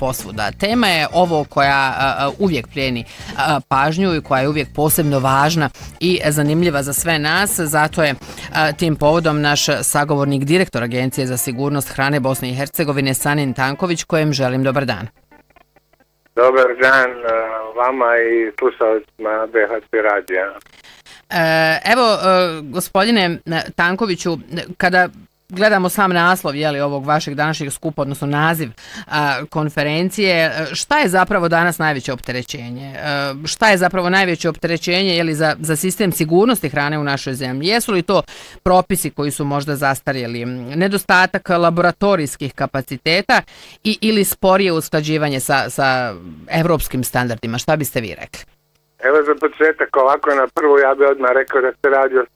posvuda. Tema je ovo koja uvijek plijeni pažnju i koja je uvijek posebno važna i zanimljiva za sve nas. Zato je tim povodom naš sagovornik, direktor Agencije za sigurnost hrane Bosne i Hercegovine, Sanin Tanković, kojem želim dobar dan. Dobar dan vama i slušalcima BHC radija. Evo, gospodine Tankoviću, kada gledamo sam naslov ovog vašeg današnjeg skupa, odnosno naziv konferencije, šta je zapravo danas najveće opterećenje? Šta je zapravo najveće opterećenje za sistem sigurnosti hrane u našoj zemlji? Jesu li to propisi koji su možda zastarjeli, nedostatak laboratorijskih kapaciteta ili sporije usklađivanje sa evropskim standardima? Šta biste vi rekli? Evo za početak, ovako na prvu ja bih odmah rekao da se radi o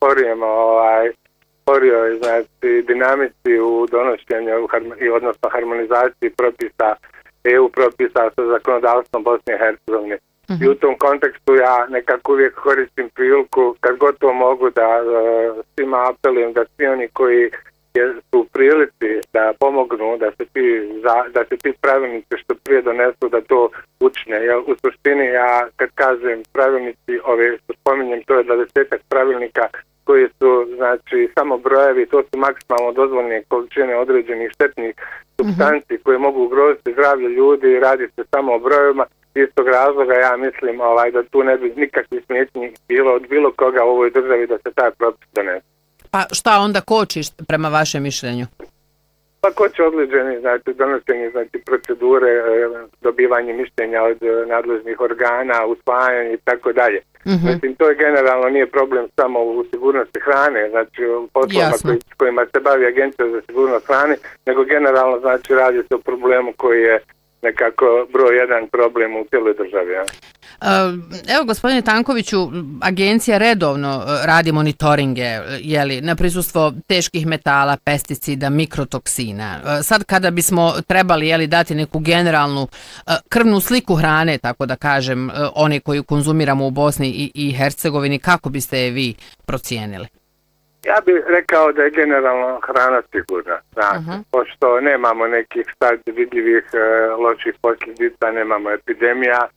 sporijoj dinamici u donošenju odnosno harmonizaciji propisa, EU propisa sa zakonodavstvom Bosne i Hercegovine. I u tom kontekstu ja nekako uvijek koristim priliku kad god to mogu da svima apelujem da svi oni koji su u prilici da pomognu da se ti pravilnici što prije donesu da to učine. Jer u suštini ja kad kažem pravilnici ove što spominjem, to je 20 pravilnika koji su samo brojevi, to su maksimalno dozvoljene količine određenih štetnih supstanci koje mogu ugroziti zdravlje ljudi i radi se samo o brojevima. Iz tog razloga ja mislim da tu ne bi nikakvih smetnji bilo od bilo koga u ovoj državi da se taj propis donese. Pa šta onda koči prema vašem mišljenju? Pa koči odliđeni, donošenje procedure, dobivanje mišljenja od nadležnih organa, usvajanje i tako dalje. Mislim, to je generalno nije problem samo u sigurnosti hrane, u poslovima kojima se bavi Agencija za sigurnost hrane, nego generalno radi se o problemu koji je nekako broj jedan problem u cijeloj državi. Evo, gospodine Tankoviću, agencija redovno radi monitoringe na prisustvo teških metala, pesticida, mikrotoksina. Sad kada bismo trebali dati neku generalnu krvnu sliku hrane, tako da kažem, one koju konzumiramo u Bosni i Hercegovini, kako biste je vi procijenili? Ja bih rekao da je generalno hrana sigurna, pošto nemamo nekih sad vidljivih loših posljedica, nemamo epidemija,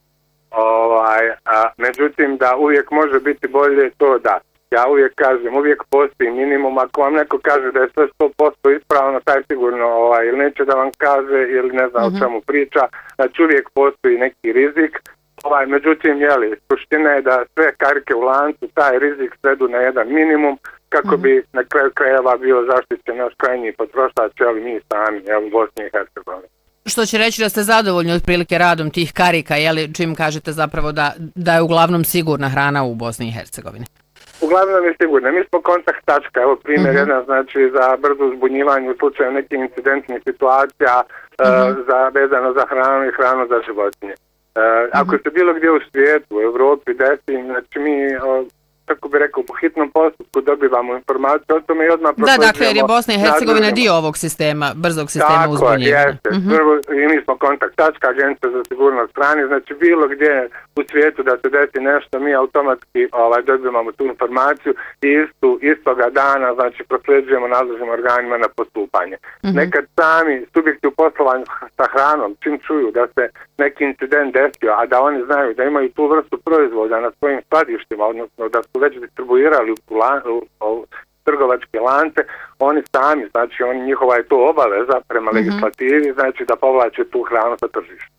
međutim da uvijek može biti bolje, to da. Ja uvijek kažem, uvijek postoji minimum, ako vam neko kaže da je sve 100% ispravno, taj sigurno ili neće da vam kaže ili ne zna o čemu priča, znači uvijek postoji neki rizik. Međutim, suština je da sve karike u lancu taj rizik svedu na jedan minimum kako bi na kraju krajeva bio zaštićen naš krajnji potrošač, mi sami, u Bosni i Hercegovini. Što će reći da ste zadovoljni otprilike radom tih karika, čim kažete zapravo da je uglavnom sigurna hrana u Bosni i Hercegovini? Uglavnom je sigurna. Mi smo kontakt tačka, evo primjer jedan, za brzo uzbunjivanje u slučaju nekih incidentnih situacija vezano za hranu i hranu za životinje. Ako se bilo gdje u svijetu, u Evropi desi, mi, kako bi rekao, po hitnom postupku dobivamo informaciju o tome i odmah prosleđujemo. Dakle, jer je Bosna i Hercegovina dio ovog sistema, brzog sistema uzbunjenja. Tako, jeste. I mi smo kontakt tačka, Agencija za sigurnost hrane, znači bilo gdje u svijetu da se desi nešto, mi automatski dobivamo tu informaciju i istoga dana, prosleđujemo nadležnim organima na postupanje. Nekad sami subjekti u poslovanju sa hranom, čim čuju da se neki incident desio, a da oni znaju da imaju tu vrstu proizvoda na svojim skladištima, odnosno da su već distribuirali u trgovačke lance, oni sami, njihova je to obaveza prema legislativi, da povlače tu hranu sa tržišta.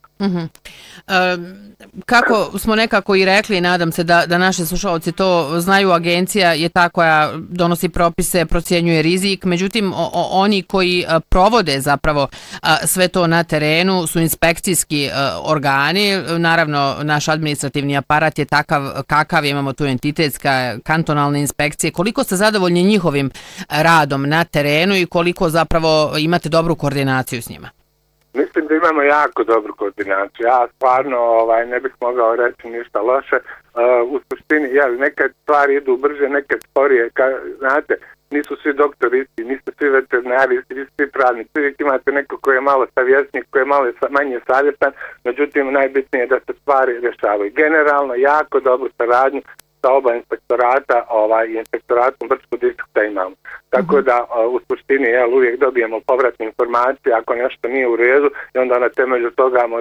Kako smo nekako i rekli, nadam se da naši slušalci to znaju, agencija je ta koja donosi propise, procjenjuje rizik, međutim oni koji provode zapravo sve to na terenu su inspekcijski organi, naravno naš administrativni aparat je takav kakav, imamo tu entitetska, kantonalne inspekcije. Koliko ste zadovoljni njihovim radom na terenu i koliko zapravo imate dobru koordinaciju s njima? Mislim da imamo jako dobru koordinaciju. Ja stvarno ne bih mogao reći ništa loše. U suštini, nekad stvari idu brže, nekad sporije. Znate, nisu svi doktori isti, nisu svi veterinari isti, nisu svi pravnici. Uvijek imate neko koji je malo savjesnik, koji je malo manje savjestan, međutim najbitnije je da se stvari rješavaju. Generalno, jako dobru saradnju sa oba inspektorata i inspektoratom Brčkog distrikta imamo. Tako da u suštini uvijek dobijemo povratne informacije ako nešto nije u redu i onda na temelju toga